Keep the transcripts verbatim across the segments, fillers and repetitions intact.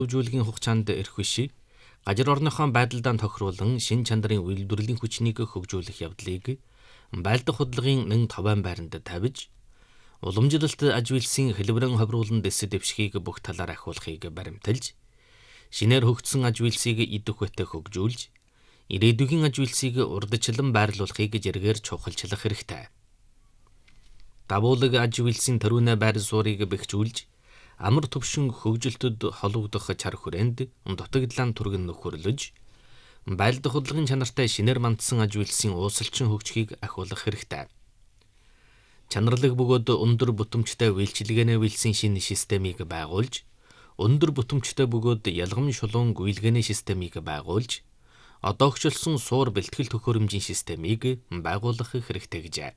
хөгжүүлгийн хугацаанд эрх биш, газар орныхон байдалдаа тохируулан шин чанарын үйлдвэрлэлийн хүчнийг хөгжүүлэх явдлыг байлдах худалдааны нэн товаан байранд тавьж, уламжлалт аж үйлсийн хэлбэрэн ховруулан дэс дэвшгийг бүх талаар ахиулахыг баримталж, шинээр хөгжсөн аж үйлсийг идэх хөтө хөгжүүлж, ирээдүйн аж үйлсийг урдчлан байрлуулахыг зэрэгээр чухалчлах хэрэгтэй. Давуулаг аж үйлсийн төрүүнэ байр суурийг бэхжүүлж, амар төвшин хөгжилтөд холбогдох чар хүрээнд дутагдлаан түргэн нөхөрлөж, байлдах худалдааны чанартай шинээр мандсан аж үйлсийн уусалчин хөгжихийг ахиулах хэрэгтэй. Чанарлаг бөгөөд өндөр бүтэмжтэй үйлчилгээний үйлсийн шинэ системийг байгуулж, өндөр бүтэмжтэй бөгөөд ялгам шулуун гүйлгээний системийг байгуулж, одоогчлсон суур бэлтгэл төхөөрөмжийн системийг байгуулах хэрэгтэй гэжээ.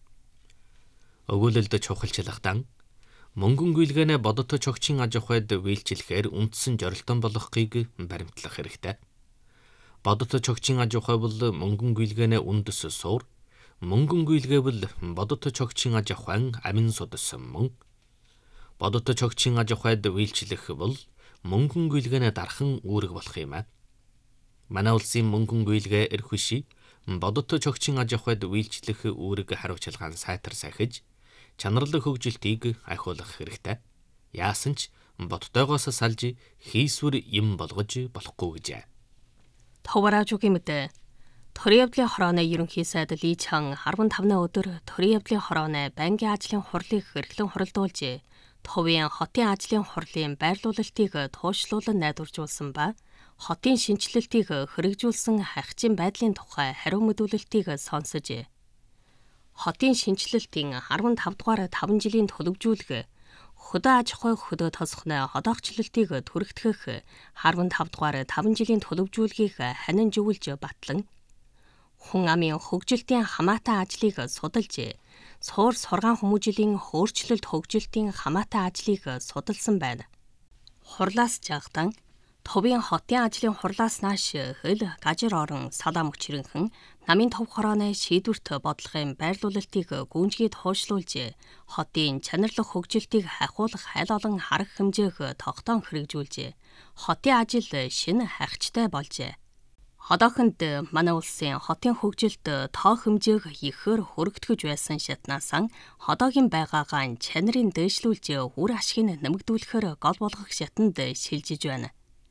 Өгүүлэлд чухалчлахтан мөнгөн гүйлгээнэ бодот чогчийн аж ахуйд үйлчлэхээр үндсэн зорилтон болгохыг баримтлах хэрэгтэй. Бодот чогчийн аж ахуй бол мөнгөн гүйлгээнэ үндэс суур, мөнгөн гүйлгээ бол бодот чогчийн аж ахуйн амин судас мөн. Бодот чогчийн аж ахуйд үйлчлэх бол мөнгөн гүйлгээнэ дархан үүрэг болох юм а. Манай улсын мөнгөн гүйлгээ эрх биш, бодот чогчийн аж ахуйд үйлчлэх үүрэг хариуцлагаан сайтар сахиж, чанарлаг хөгжилтийг ахиулах хэрэгтэй. Яасан ч бодтойгоос салж хийсвэр юм болгож болохгүй гэжээ. Товараажуугийн мэдээ. Төрийн явдлын хорооны ерөнхий сайд Ли Чан арван тавны өдөр төрийн явдлын хорооны байнгын ажлын хурлыг эрхлэн хуралдуулжээ. Товын хотын ажлын хурлын байрлуулалтыг туушлуулан найдваржуулсан ба хотын шинжилэлтийг хэрэгжүүлсэн хайхчин байдлын тухай хариу мэдүүлэлтийг сонсожээ. Хотын шинжилэлтийн арван тав дугаар таван жилийн төлөвжүүлэг, хөдөө аж ахуй хөдөө тосгоны одоогчлолтыг түрэгтгэх арван тав дугаар таван жилийн төлөвжүүлгийг ханин зөвлөж батлан, хүн амын хөгжилтийн хамаатай ажлыг судалж, суур сургаан хүмүүжлийн хөөрчлөлт хөгжилтийн хамаатай ажлыг судалсан байна. Хурлаас жагтан Товын хотын ажлын хурлаас нааш хөл гажир орон салаа мөчрөнхөн намын тов хорооны шийдвэрт бодлогын байрлуулалтыг гүнжгий туушлуулж, хотын чанарлах хөгжилтийг хахиулах аль олон арга хэмжээг тогтоон хэрэгжүүлж, хотын ажил шинэ хайхчтай болжээ. Одоохонд манай улсын хотын хөгжилт тоо хэмжээг ихээр хүрэгтгэж байсан шатнаасан одоогийн байгаагаа чанарыг дээшлүүлж үр ашгийг нэмэгдүүлэхээр гол болгох шатанд шилжиж байна.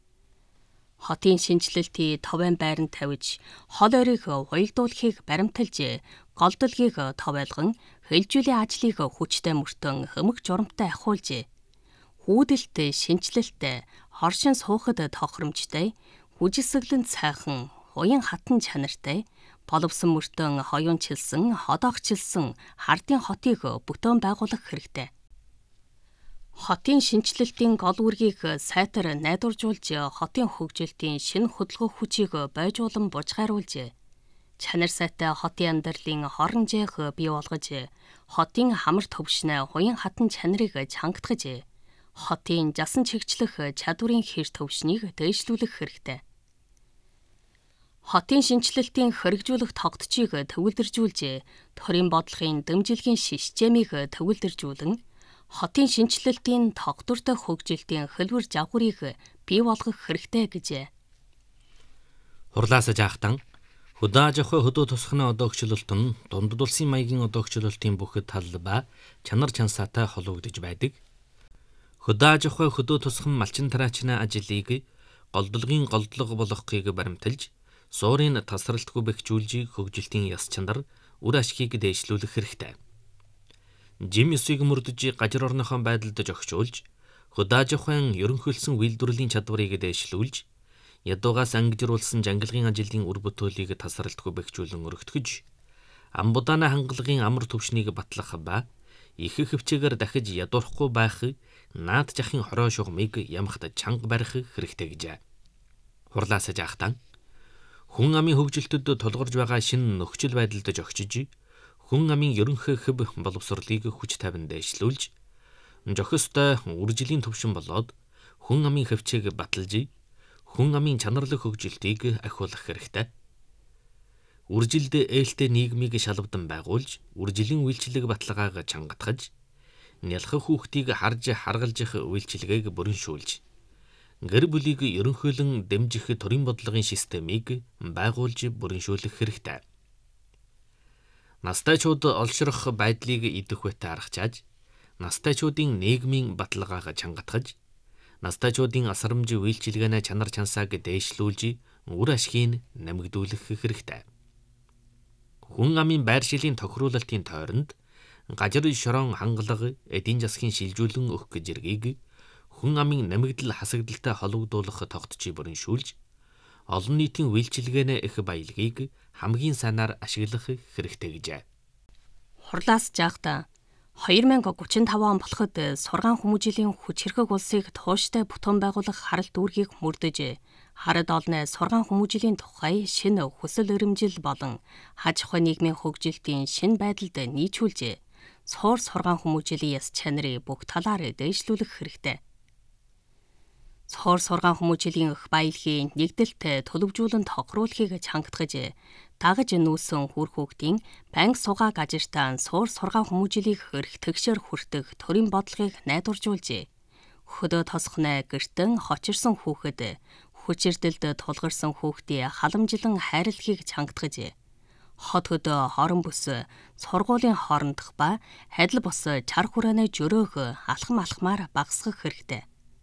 Хотын шинжилэлтийн товын байранд тавьж, хол ойрыг уялдуулахыг баримталж, голдолгийг товойлгон, хэлжүүлийн ажлыг хүчтэй мөртөн хөмөг журамтай ахиулж, хүүдэлт шинжилэлт, хоршин суухад тохиромжтой, хүжисгэлэн цайхан, уян хатан чанартай, боловсон мөртөн хоёуунчилсан, ходоогчилсан хардын хотыг бүтэн байгуулах хэрэгтэй. Хотын шинжилэлтийн гол үүргийг сайтар найдваржуулж, хотын хөгжилтийн шинэ хөдөлгөөх хүчийг бойжуулан бужгааруулж, чанар сайтай хотын амьдралын хорон жайг бий болгож, хотын хамар төвшнө уян хатан чанарыг чангатгаж, хотын жасан чигчлэх чадварын хэр төвшнийг дээшлүүлэх хэрэгтэй. Хотын шинжилэлтийн хэрэгжүүлэх тогтчийг төвлөржүүлж, төрийн бодлогын дэмжлэгийн системийг төвлөржүүлэн, хотын шинжилэлтийн тогтвортой хөгжилтийн хэлбэр жагварыг бий болгох хэрэгтэй гэжээ. Хурлаас жаахтан хөдөө аж ахуй хөдөө тосгоны одоогчлолт нь дундад улсын маягийн одоогчлолтын бүх тал ба чанар чансаатай холбогдож байдаг. Хөдөө аж ахуй хөдөө тосгон малчин тараачны ажлыг голдолгын голдлого болгохыг баримталж, суурийн тасралтгүй бэхжүүлж хөгжилтийн яс чанар, үр ашгийг дээшлүүлэх хэрэгтэй. Жим ёсыг мөрдөж газар орныхон байдалд зохицуулж, хөдөө аж ахуйн ерөнхийлсөн үйлдвэрлэлийн чадварыг дээшлүүлж, ядуугаас ангижруулсан жангалгын ажлын үр бүтээлийг тасралтгүй бэхжүүлэн өргөтгөж, амбудааны хангалагын амар төвшнийг батлах ба их хөвчөөр дахиж ядуурахгүй байх, наад жахын хороо шугамыг ямахт чанга барих хэрэгтэй гэжээ. Хурлаас жаахтан хүн амын хөгжилтөд тулгарч байгаа шинэ нөхцөл байдалд зохицож, хүн амын ерөнхий хөв боловсролыг хүч тавин дээшлүүлж, зохистой үржилийн төвшин болоод хүн амын хөвчийг баталж, хүн амын чанарлаг хөгжилтийг ахиулах хэрэгтэй. Үржилд ээлтэй нийгмийг шалавдан байгуулж, үржилийн үйлчлэг баталгааг чангатгаж, нялхах хүүхдийг харж харгалзах үйлчилгээг бүрэншүүлж, гэр бүлийг ерөнхийлөн дэмжих төрийн бодлогын системийг байгуулж бүрэншүүлэх хэрэгтэй. Настайчууд олшрох байдлыг идэх үедээ аргачааж, настайчуудын нийгмийн баталгааг чангатгаж, настайчуудын асрамж үйлчилгээний чанар чансааг дээшлүүлж, үр ашгийг нэмэгдүүлэх хэрэгтэй. Хүн амын байршилын тохируулалтын тойронд газар шорон хангалга эдийн засгийн шилжүүлэн өгөх гэж зэргийг хүн амын нэмэгдэл хасагдaltaй холбогдуулах тогтцыг бүрэншүүлж, олон нийтийн үйлчилгээний их баялагийг хамгийн сайнаар ашиглах хэрэгтэй гэжээ. Хурлаас жаахта две тысячи тридцать пять он болоход сургаан хүмүүжлийн хүч хэрхэг улсыг тууштай бүтээн байгуулах харалт үүргийг мөрдөж, харад олны сургаан хүмүүжлийн тухай шинэ хүсэл эрмжил болон аж ахуй нийгмийн хөгжилтийн шинэ байдалд нийцүүлж, суур сургаан хүмүүжлийн яс чанарыг бүх талаар дээшлүүлэх хэрэгтэй. Суур сургаан хүмүүжлийн их баялагын нэгдэлт төлөвжүүлэн тохируулахыг чангатгаж, дагаж нүүсэн хүр хүүхдийн банк сугаа газартаа суур сургаан хүмүүжлийг хөрх тэгшэр хүртэх төрийн бодлогыг найдваржуулж, хөдөө тосхны гэртэн хочирсон хүүхэд хүчирдэлд тулгарсан хүүхдийн халамжлан хайрлахыг чангатгаж, хот хөдөө хорон бүс сургуулийн хоорондох ба адил бус чар хүрээний жөрөөх алхам алхмаар багасгах хэрэгтэй.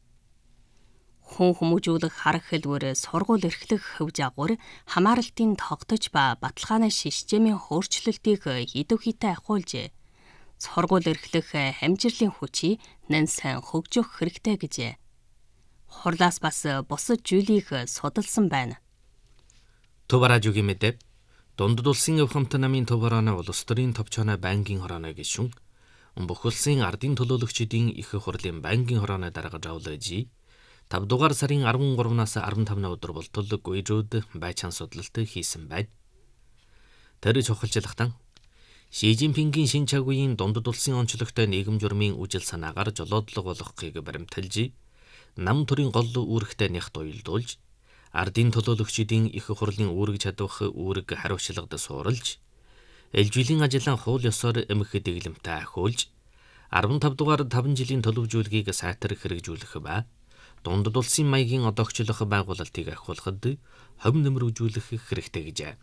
Хүн хүмүүжүүлэх харах хэлбэр сургууль эрхлэх хөв жагвар хамааралтын тогтож ба баталгааны системийн хөөрчлөлтийг идэв хитэ ахиулж, сургууль эрхлэх хамжирлын хүчийг нэн сайн хөгжих хэрэгтэй гэжээ. Хурлаас бас бусад зүйлийг судалсан байна. Төв радиогийн мэдээ Дундад улсын өв хамт намын төв хорооны улс төрийн товчооны байнгын хорооны гишүүн бүх улсын ардын төлөөлөгчдийн их хурлын байнгын хорооны дарга жавлаж тав дугаар сарын арван гуравнаас арван тавны өдөр болтол Гуйжууд байцаан судлалт хийсэн байна. Тэр чухалчлагтан Ши Жинпингийн шин чагуйн дундад улсын онцлогтой нийгэм журмын үжил санаагаар жолоодлого болгохыг баримталж, нам төрийн гол үүрэгтэй нягт уялдуулж, ардын төлөөлөгчдийн их хурлын үүрэг чадвах үүрэг хариуцлагад суурилж, ээлжилийн ажлын хууль ёсоор эмх дэглэмтэй ахиулж, арван тав дугаар таван жилийн төлөвжүүлгийг сайтар хэрэгжүүлэх ба дундад улсын маягийн одоогчлох байгуулалтыг ахиулахад хувь нэмрүүжүүлэх хэрэгтэй гэжээ.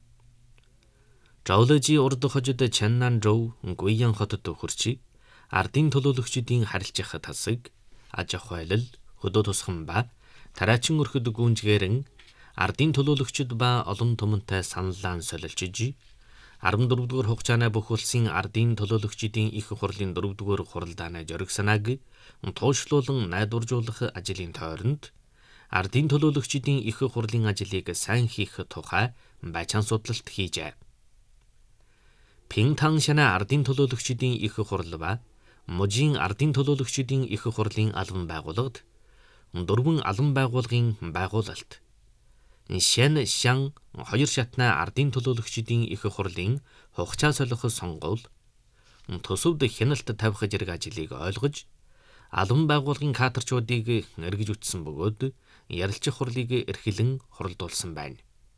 Жавлажи урд хожид Чаннан Жоу Гуйян хотод хүрч ардын төлөөлөгчдийн харилцах тасаг, аж ахуйлал, хөдөө тусган ба тараачин өрхөд гүнжгээрэн ардын төлөөлөгчд ба олон түмэнтэй саналаан солилчиж, арван дөрөвдүгээр хугацааны бүх улсын ардын төлөөлөгчдийн их хурлын дөрөвдүгээр хуралдааны зориг санааг туушлуулан найдваржуулах ажлын тойронд ардын төлөөлөгчдийн их хурлын ажлыг сайн хийх тухай байцаан судлалт хийжээ. Пингтан шана ардын төлөөлөгчдийн их хурал ба Мужийн ардын төлөөлөгчдийн их хурлын албан байгууллагад дөрвөн албан байгууллагын байгуулалт, Шэн Шан хоёр шатны ардын төлөөлөгчдийн их хурлын хугацаа солих сонгуул, төсөвд хяналт тавих зэрэг ажлыг ойлгож, албан байгууллагын кадрчуудыг эргэж үтсэн бөгөөд ярилцах хурлыг эрхлэн хуралдуулсан байна.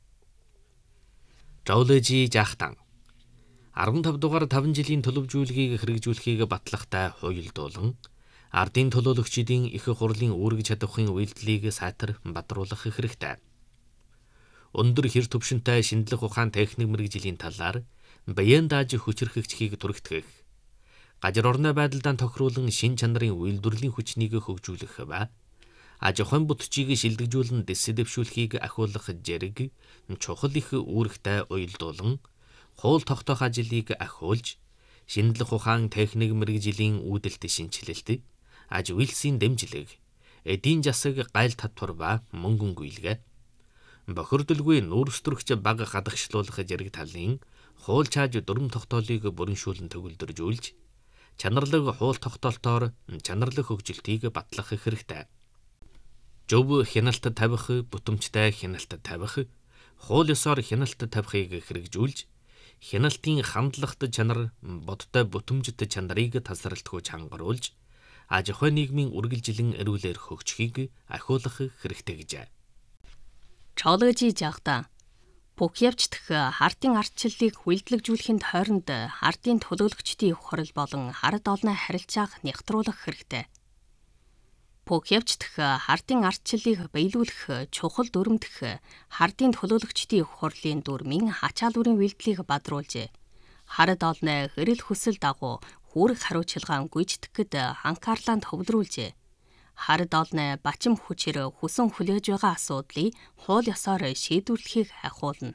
Жавлажи жаахтан арван тав дугаар таван жилийн төлөвжүүлгийг хэрэгжүүлэхийг батлагтай хуйлдуулан, ардын төлөөлөгчдийн их хурлын үүрэг чадвахын үйлдэлийг сайтар бадруулах хэрэгтэй. Өндөр хэр төвшөнтэй шинжлэх ухаан техник мэргэжлийн талаар баян дааж хүчрхэгчхийг түрэгтгэх, газар орны байдалд тохируулан шин чанарын үйлдвэрлэлийн хүчнийг хөгжүүлэх ба аж ахуйн бүтцийг шилдэгжүүлэн дэс дэвшүүлэхийг ахиулах зэрэг чухал их үүрэгтэй уялдуулан, хууль тогтоох ажлыг ахиулж, шинжлэх ухаан техник мэргэжлийн үүдэлт шинжилэлт, аж үйлсийн дэмжлэг, эдийн засаг гайл татвар ба мөнгөн гүйлгээ, бохирдолгүй нүүрстрөгч баг гадагшлуулах зэрэг талын хууль чааж дүрм тогтоолыг бүрэншүүлэн төгөлдржүүлж, чанарлаг хууль тогтоолтоор чанарлаг хөгжилтийг батлах хэрэгтэй. Зөв хяналт тавих, бүтэмжтэй хяналт тавих, хууль ёсоор хяналт тавихыг хэрэгжүүлж, хяналтын хандлагт чанар, бодтой бүтэмжт чанарыг тасралтгүй чангаруулж, аж ахуй нийгмийн үргэлжилэн эрүүлэр хөгжихийг ахиулах хэрэгтэй гэжээ. Жавлажи жаахта бүх явцдах хартын ардчлалыг хүлдлэгжүүлэхийн тойронд ардын төлөөлөгчдийн их хурал болон хард олны харилцааг нягтруулах хэрэгтэй. Бүх явцдах хардын ардчлалыг биелүүлэх чухал дүрмдэх хардын төлөөлөгчдийн хурлын дүрмийн ачаал бүрийн үйлдэлийг бадруулжээ. Хард олны хэрэл хүсэл дагуу хүүрэг хариуцлагаан гүйцэтгэхэд анхаарлаа төвлөрүүлжээ. Хард олны бачим хүчээр хүсэн хүлээж байгаа асуудлыг хууль ёсоор шийдвэрлэхийг ахиулна.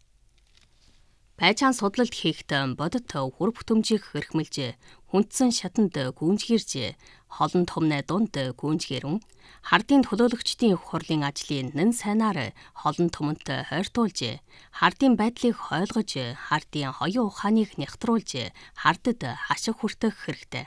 Байцаан судлалт хийхдээ бодит хүр бүтэмжийг хэрхмэлж, хүндсэн шатанд гүнжгэрж, холон томны дунд гүнжгэрэн, хардын төлөөлөгчдийн хурлын ажлын нэн сайнаар холон томонт хойртуулж, хардын байдлыг ойлгож, хардын хоёрын ухааныг нягтруулж, хардад хашиг хүртэх хэрэгтэй.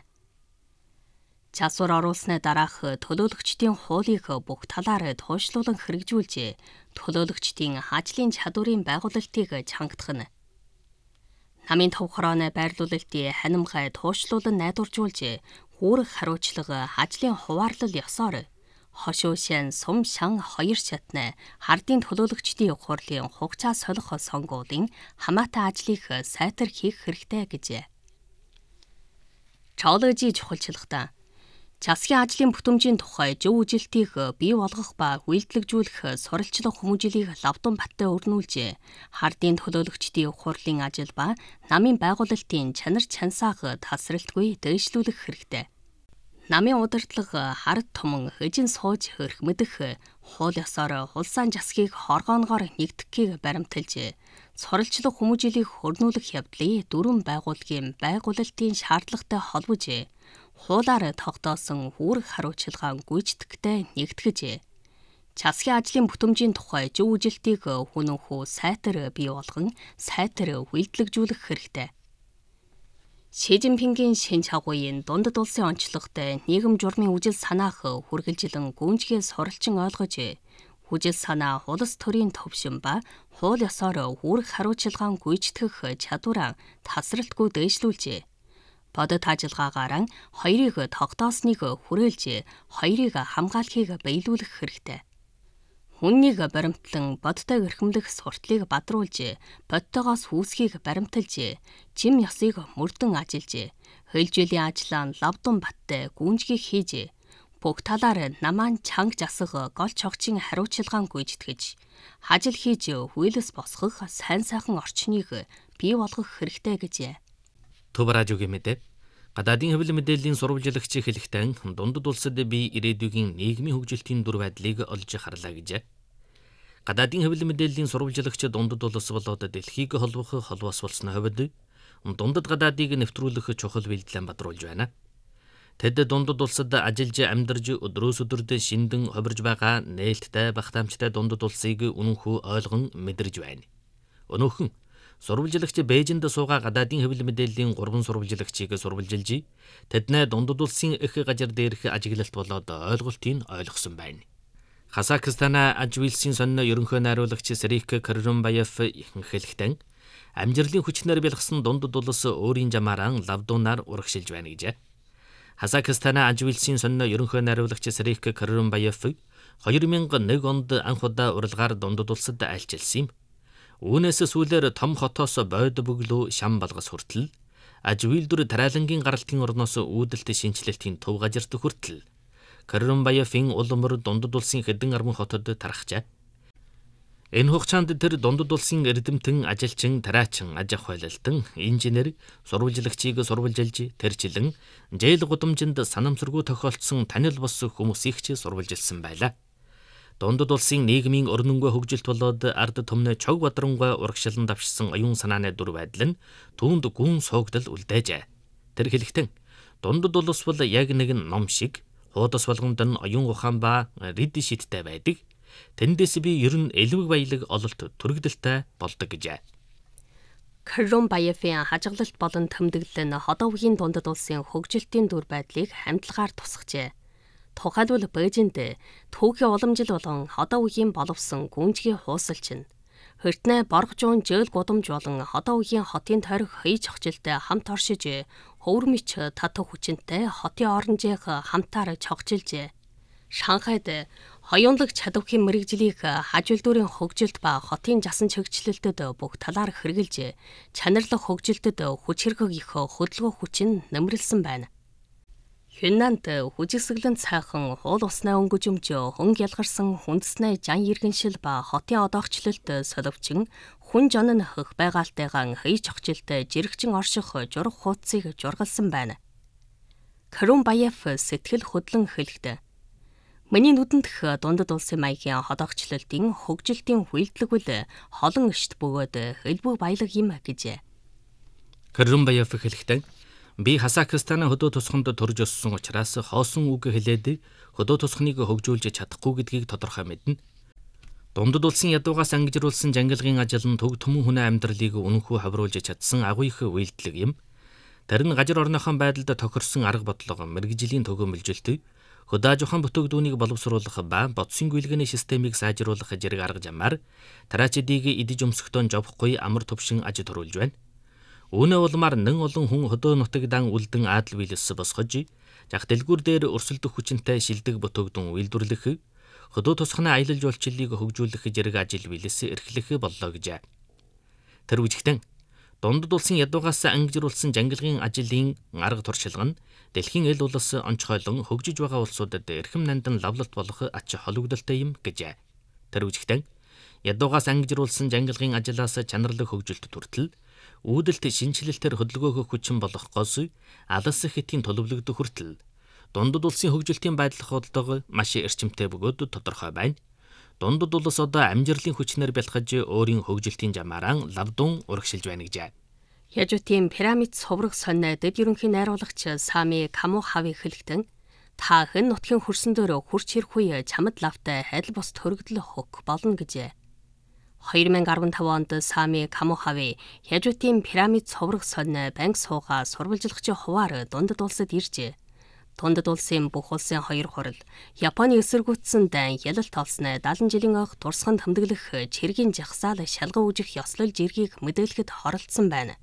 Часвар оруулсны дараах төлөөлөгчдийн хуулийг бүх талаар туйшлуулан хэрэгжүүлж, төлөөлөгчдийн ажлын чадварын байгуулалтыг чангадах нь. Намын төв хорооны байрлуулалтын ханимгай туйшлуулан найдваржуулж, хүүрэг хариуцлага ажлын хуваарлал ёсоор хошуу шин сум шан хоёр шатны хардын төлөөлөгчдийн хурлын хугацаа солих сонгуулийн хамаатай ажлыг сайтар хийх хэрэгтэй гэжээ. Чоологийн чухалчилгатай Засгийн ажлын бүтэмжийн тухай зөв үжилтийг бий болгох ба үйлдэлжүүлэх сурвалжлах хүмүүжлийг лавдун баттай өрнүүлж, хардын төлөөлөгчдийн хурлын ажил ба намын байгуулалтын чанар чансааг тасралтгүй дээшлүүлэх хэрэгтэй. Намын удирдлага хард томон эжин сууж хөрх мэдэх хууль ёсоор улсаан засгийг хоргоонгоор нэгтгэхийг баримталж, сурвалжлах хүмүүжлийг өрнүүлэх явдлыг дөрвөн байгууллагын байгуулалтын шаардлагатай холбож, хуулаар тогтоосон хүүрэг хариуцлагаан гүйцэтгэхтэй нэгтгэж, засгийн ажлын бүтэмжийн тухай зөв үжилтийг хүнэнхүү сайтар бий болгон сайтар үйлдэлжүүлэх хэрэгтэй. Ши Жинпингийн шинж агууын дундад улсын онцлогтой нийгэм журмын үжил санаах хүргэлжилэн гүнжгээ суралцсан ойлгож, үжил санаа улс төрийн төвшин ба хууль ёсоор хүүрэг хариуцлагаан гүйцэтгэх чадвараа тасралтгүй дээшлүүлж, бодит ажиллагаагаар хоёрыг тогтоосныг хүрээлж, хоёрыг хамгаалахыг биелүүлэх хэрэгтэй. Хүннийг баримтлан бодтой эрхэмлэх сурталыг бадруулж, бодтойгоос үүсгийг баримталж, жим ёсыг мөрдөн ажиллаж, хөлжөөлийн ажлаа лавдун баттай гүнжгийг хийж, бүх талаар намаан чанга засах гол чогчийн хариуцлагаан гүйцэтгэж, хажил хийж хүйлэс босгох сайн сайхан орчныг бий болгох хэрэгтэй гэжээ. Төв радиогийн мэдээ гадаадын хэвлэл мэдээллийн сурвалжлагч хэлэхдээ дундад улсад бий ирээдүйн нийгмийн хөгжилтийн дүр байдлыг олж харлаа гэжээ. Гадаадын хэвлэл мэдээллийн сурвалжлагч дундад улс болоод дэлхийг холбох холбоос болсны хувьд дундад гадаадыг нэвтрүүлэх чухал бэлтлэн бадруулж байна. Тэд дундад улсад ажиллаж амьдарж өдрөөс өдөрт шиндэн ховирж байгаа нээлттэй багтаамжтай дундад улсыг үнэнхүү ойлгон мэдэрж байна. Өнөөхөн сурвалжлагч Бээжинд суугаа гадаадын хэвлэл мэдээллийн гурван сурвалжлагчийг сурвалжилж, тэднээ дундад улсын их газар дээрх ажиглалт болоод ойлголтыг ойлгосон байна. Казахстана аж үйлсийн сонин ерөнхий найруулагч Сэрик Каррумбаев хэлэхдээ амжилтын хүчнээр бэлгсэн дундад улс өөрийн жамаараа лавдуунаар урагшилж байна гэжээ. Казахстана аж үйлсийн сонин ерөнхий найруулагч Сэрик Каррумбаев хоёр мянга нэг онд анх удаа уралгаар дундад улсад айлчилсан юм. Үүнээс сүүлээр том хотоос бойд бөглөө шам балгас хүртэл, аж үйлдвэр тариалангийн гаралтын орноос үүдэлт шинжилэлтийн төв газарт хүртэл Каррумбаевын улмөр дундад улсын хэдэн арван хотод тархжээ. Энэ хугацаанд тэр дундад улсын эрдэмтэн, ажилчин, тарайчин, аж ахуй хайлтан, инженер, сурвалжлагчийг сурвалжилж, тэрчлэн зээл гудамжинд санамсаргүй тохиолдсон танил бос хүмүүсийг ч сурвалжилсан байлаа. Дундад улсын нийгмийн өрнөнгөө хөгжилт болоод ард түмнээ чог бадрангой урагшлан давшсан оюун санааны дүр байдал нь түүнд гүн суугдал үлдээжээ. Тэр хэлэхдээ дундад улс бол яг нэг ном шиг хуудас болгонд нь оюун ухаан ба рид шидтэй байдаг. Тэндээс би ер нь элвэг баялаг ололт түрэгдэлтэй болдог гэжээ. Каррумбаевын хажиглалт болон тэмдэглэл нь ходоо үеийн дундад улсын хөгжилтийн дүр байдлыг хамтлагаар тусгажээ. Тухайлбал Бээжинд түүхийн уламжил болон ходоо үеийн боловсон гүнжгийн хуусалч нь Хөртнээ боргожуун жөөл гудамж болон ходоо үеийн хотын тойрог хаяж огжилтэй хамт оршиж хөвөрмич татах хүчинтэй хотын оронжийнх хамтаар чогжилжээ. Шанхайд хоёулаг чадварын мэрэгжлийг хажуулдуурын хөгжилт ба хотын жасан чигчлэлтэд бүх талаар хэрэгжилж, чанарлах хөгжилтэд хүч хэрэг их хөдөлгөөн хүчин нэмэрлсэн байна. Юннанд хүжигсэглэн цайхан уул уснаа өнгөж өмжөө хөнгө ялгарсан хүндэснээ жан иргэншил ба хотын одоогчлолт соловчин хүн жон нь хөх байгальтайгаан хëйж огчлолт жирэгчин орших журах хуудсыг жургалсан байна. Карумбаев сэтгэл хөдлөн хэлэхдээ миний нүдэндх дундад улсын маягийн одоогчлолтын хөгжилтийн хүйлдлэгвэл холон ишт бөгөөд хэлбэг баялаг юм гэжээ. Карумбаев хэлэхдээ би Хасакстаны хөдөө тусганд төрж өссөн учраас хоосон үг хэлээд хөдөө тусгныг хөгжүүлж чадахгүй гэдгийг тодорхой мэднэ. Дундад улсын ядуугаас ангижруулсан жангилгын ажил нь төг төмөн хүний амьдралыг үнэнхүү хавруулж чадсан агуу их үйлдэлэг юм. Тарин гажир орныхон байдалд тохирсон арга бодлого, мэргэжлийн төгөөмөлжилт, хөдөө аж ахуйн бүтээгдүүнийг боловсруулах ба бодсын гүйлгээний системийг сайжруулах зэрэг арга замаар тараачдыг идэж өмсөхдөө жовхгүй амар төвшин аж төрүүлж байна. Үүнээ улмаар нэн олон хүн хөдөө нутагдан үлдэн аадал биелэс босгож, жах дэлгүүр дээр өрсөлдөх хүчинтэй шилдэг бүтээгдүүн үйлдвэрлэх, хөдөө тусганы аялал жуулчлалыг хөгжүүлэх зэрэг ажил биелэс эрхлэх боллоо гэжээ. Тэр үжигтэн дундад улсын ядуугаас ангижруулсан жангилгын ажлын арга туршилга нь дэлхийн эл улс онцгойлон хөгжиж байгаа улсуудад эрхэм нандан лавлалт болох ач холбогдолтой юм гэжээ. Тэр үжигтэн ядуугаас ангижруулсан жангилгын ажлаас чанарлаг хөгжилт хүртэл үүдэлт шинжилэлтээр хөдөлгөөх хүчин болох гос алс хэтийн төлөвлөгдөх хүртэл дундад улсын хөгжилтийн байдлах бодлого маш эрчимтэй бөгөөд тодорхой байна. Дундад улс одоо амжирлын хүчнээр бэлхэж өөрийн хөгжилтийн жамаараа лавдун урагшилж байна гэжээ. Яжутын пирамид сувраг сонь дэд ерөнхий найруулагч Сами Камухави хэлэхдээ та хэн нутгийн хөрсөн дөр хурц ирэх үе чамд лавтай хайл бос төрөгдөл хөх болно гэжээ. две тысячи двадцать пять онд Сами Камухави Яжутын пирамид сувраг сонь банк суугаа сурвалжлагчийн хуваар дундад улсад иржээ. Дундад улсын бүх улсын хоёр хурал Японы эсэргүүцсэн дайн ялалт олсноо дагалан жилийн ойх дурсганд хөмдөглөх чиргийн жагсаал шалган үжих ёслол жиргийг мэдээлэхэд хоролцсон байна.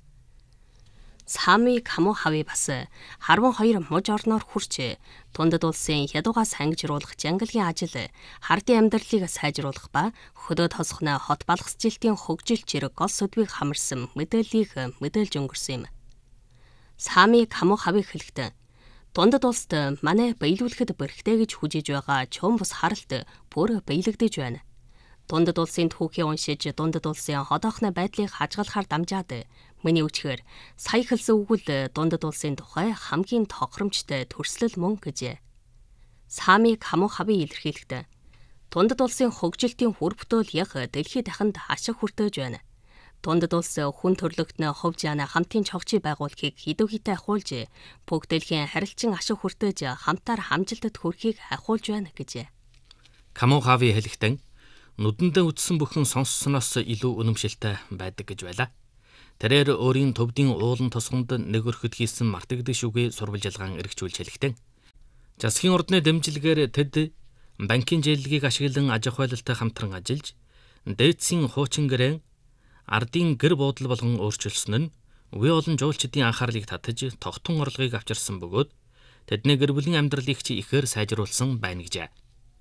Сами Камухави бас харван хоёр муж орноор хурч дундад улсын ядуугаас ангижруулах жангилгын ажил, хардын амьдралыг сайжруулах ба хөдөө тосгоно хот балгасжилтын хөгжилт зэрэг гол сэдвийг хамарсан мэдээллийг мэдээлж өнгөрсөн юм. Сами Камухави хэлэхдээ дундад улсад манай биелүүлэхэд бэрхтэй гэж хүжиж байгаа чөм бус харалт бүр биелэгдэж байна. Дундад улсын түүхийг уншиж дундад улсын одоохны байдлыг хажгалахаар дамжаад миний үчгээр сая хэлсэн үгэл дундад улсын тухай хамгийн тохиромжтой төрслөл мөн гэжээ. Сами Камухави илэрхийлэхдээ дундад улсын хөгжилтийн хүр бүтээл яг дэлхийд дахинд ашиг хүртэж байна. Дундад улс хүн төрлөختнө хувь жаана хамтын чогчий байгуулахыг хидүүхийтэй ахуулж, бүгд дэлхийн харилцан ашиг хүртэж хамтаар хамжилтад хүрэхийг ахуулж байна гэжээ. Камухави хэлэхдээ нүдэндээ үтсэн бүхэн сонссоноос илүү үнэмшилтэй байдаг гэж байлаа. Тэрээр өөрийн төвдийн уулан тосгонд нэг өрхөд хийсэн мартагддаг шүгэ сурвалжилгаан эргчүүлж хэлэхдээ засгийн ордны дэмжлэгээр тэд банкын жийлгийг ашиглан аж ахуйлалтай хамтран ажиллаж, дээдсийн хуучин гэрээ ардын гэр буудал болгон өөрчилсөн нь үе олон жуулчдын анхаарлыг татаж тогтун орлогыг авчирсан бөгөөд тэдний гэр бүлийн амьдралыг ч ихээр сайжруулсан байна гэжээ.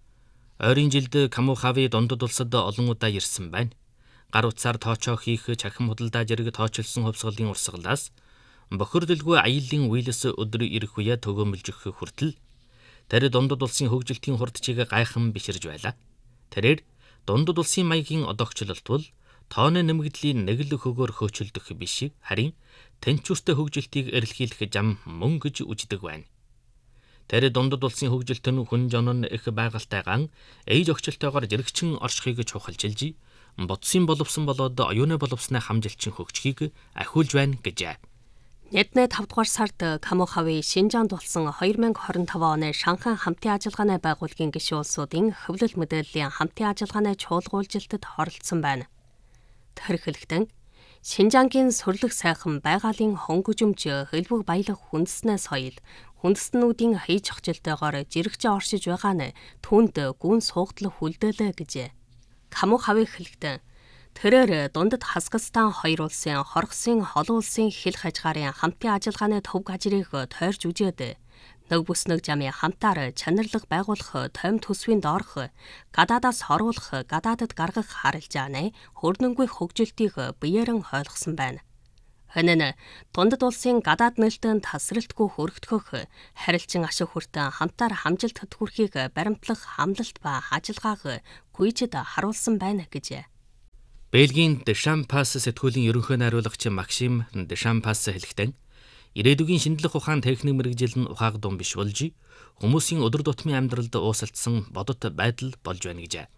Ойрын жилд Камухави дундад улсад олон удаа ирсэн байна. Гар утсаар тоочоо хийх чахим худалдаа зэрэг тоочилсон хувьсгалын урсгалаас бохирдолгүй аяллаа үеэлс өдөр ирэх үе төгөөмөлжих хүртэл тэр дундад улсын хөгжилтийн хурдчийг гайхан биширж байлаа. Тэрээр дундад улсын маягийн одоогчлолт бол тооны нэмэгдлийн нэг л хөгөөр хөөцөлдөх биш, харин тэнцвэртэй хөгжилтийг эрэлхийлэх зам мөн гэж үздэг байна. Тэр дундад улсын хөгжилт нь хүн жон нь их байгальтайгаан ээж огчлтойгоор жирэгчин оршихыг чухалчилж, бодсын боловсон болоод оюуны боловсноо хамжилчин хөгжихийг ахиулж байна гэжээ. Яднаа тавд дугаар сард Камухави Шинжаанд болсон две тысячи двадцать пять оны Шанхай хамтын ажиллагааны байгууллагын гишүүн улсуудын хөвлөл мэдээллийн хамтын ажиллагааны чуулгуулжилтад оролцсон байна. Тэр хэлэхдээ Шинжаангийн сүрлэг сайхан байгалийн хөнгөжөмж хэлбэг баялаг хүндэснээ соёл хүндэстнүүдийн хийж огчлтойгоор жирэгчээ оршиж байгаа нь түүнд гүн суугдлах хүлдээлээ гэжээ. Камухави хэлэхдээ тэрээр дундад Хасакстан хоёр улсын хорхосын холон улсын хил хажгаарын хамтын ажиллагааны төв гажрыг тойрж үжээд нэг бүс нэг жамын хамтаар чанарлаг байгуулах тойм төсвийн доорх гадаадаас хоруулах гадаадад гаргах харилцааны хөрнөнгүй хөгжилтийг биеэрэн ойлгосон байна. Энэ нь дундад улсын гадаад нээлттэй тасралтгүй хөрөгдөхөх, харилцан ашиг хүртэн хамтаар хамжилт хөтгөрхийг баримтлах хамлалт ба ажиллагааг гүйцэд харуулсан байна гэж. Бельгийн Deschamps сэтгүүлийн ерөнхий найруулагч Максим Deschamps хэлэхдээ ирээдүгийн шинжлэх ухаан техник мэрэгжил нь ухааг дум биш болж хүмүүсийн өдөр тутмын амьдралд уусалдсан бодит байдал болж байна гэж.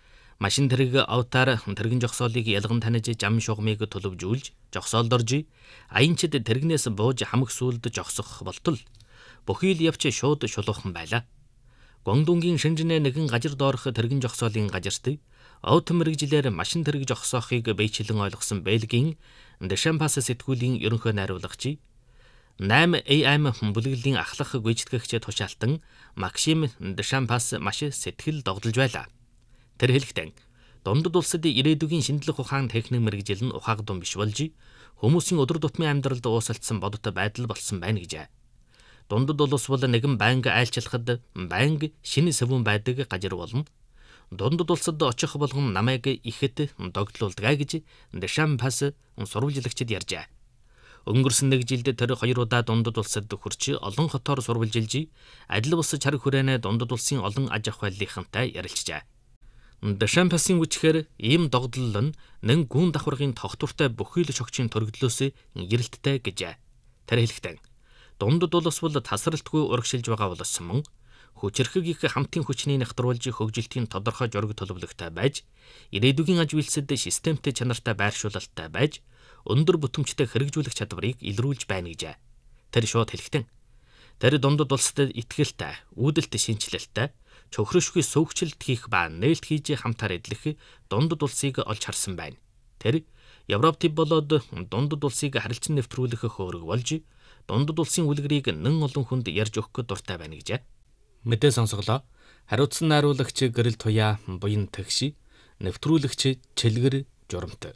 Машин тэрэг аутаар тэрэгэн жогсоолыг ялган таниж зам шугамыг төлөвжүүлж жогсоолдорж аянчид тэрэгнээс бууж хамаг сүлд жогсох болтол бүхий л явч шууд шулуухан байлаа. Гуандунгийн шинжнээ нэгэн гажир доорох тэрэгэн жогсоолын гажирт аут мэрэгжилээр машин тэрэг жогсоохыг бэйчлэн ойлгосон Бельгийн Deschamps сэтгүүлийн ерөнхий найруулагч найман А эм бүлэглэлийн ахлах гүйцэтгэгч тушаалтан Максим Deschamps маш сэтгэл догдолж байлаа. Тэр хэлэхдээ дундад улсад ирээдүгийн шинжлэх ухаан техник мэрэгжил нь ухааг дум биш болж хүмүүсийн өдөр тутмын амьдралд уусалдсан бодит байдал болсон байна гэж. Дундад улс бол нэгэн байнга айлчлахад байнга шинэ сэвүүн байдаг гажир болно. Дундад улсад очих болгон намайг ихэд догдлуулдаг гэж Deschamps сурвалжлагчид ярьжээ. Өнгөрсөн нэг жилд тэр хоёр удаа дундад улсад хүрч олон хотоор сурвалжилж адил бус чарга хүрээнэ дундад улсын олон аж ахуй байлынхантай ярилцжээ. Deschamps-ийн үчхээр ийм догдлол нь нэн гүн давхаргын тогтвортой бүхий л шогчийн төрөгдлөөс гэрэлттэй гэж. Тэр хэлэхдээ дундад улс бол тасралтгүй урагшилж байгаа болсон мөн хүчирхэг их хамтын хүчний нягтруулж хөгжилтийн тодорхой жураг төлөвлөгтэй байж ирээдүгийн аж үйлсэд системтэй чанартай байршуулалттай байж өндөр бүтэмжтэй хэрэгжүүлэх чадварыг илрүүлж байна гэж. Тэр шууд хэлэхдээ тэр дундад улсад итгэлтэй, үүдэлт шинжилэлтэй, чөхрөшгүй суугчлалт хийх ба нээлт хийж хамтаар эдлэх дундад улсыг олж харсан байна. Тэр Европ төв болоод дундад улсыг харилцан нэвтрүүлэх хөөрөг болж дундад улсын үлгэрийг нэн олон хүнд ярьж өгөх дуртай байна гэж. Мэдээ сонсголоо. Хариуцсан найруулагч Гэрэл Туяа буян тэгш, нэвтрүүлэгч Чэлгэр Журамт.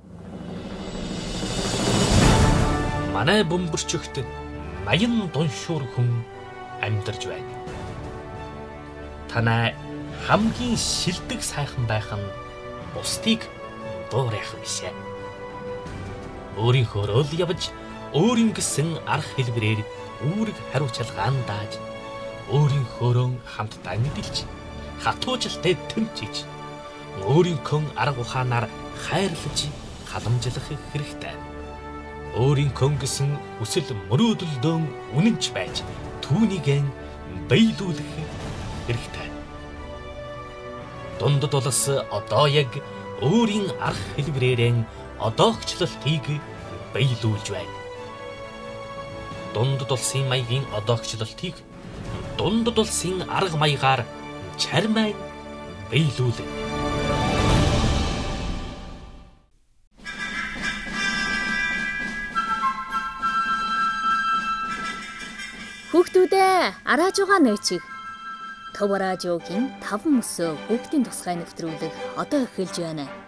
Манай бөмбөрчөгт маян дуншуур хүн амьдарч байна. Танай хамгийн шилдэг сайхан байх нь бусдыг дуурайх бишээ. Өөрийнхөө л явж өөрийн гэсэн арга хэлбэрээр үүрэг хариуцлагаан дааж өөрийнхөөрөө хамтдаа мэдэлж хатуужлтай тэмцэж өөрийнхөө арга ухаанаар хайрлаж халамжлах хэрэгтэй. Өөрийнхөө гэсэн хүсэл мөрөөдөлдөө үнэнч байж түүнийг биелүүлэх хэрэгтэй. Дундад улс одоо яг өөрийн арга хэлбэрээр одоогчлолтыг биелүүлж байна. Дундад улсын маягийн одоогчлолтыг дундад улсын арга маягаар чармай биелүүлнэ. Хүүхдүүдээ арааж байгаа нөөцийг Төв радиогийн таван мөсөө хүүхдийн тусгай нэвтрүүлэг одоо эхэлж байна.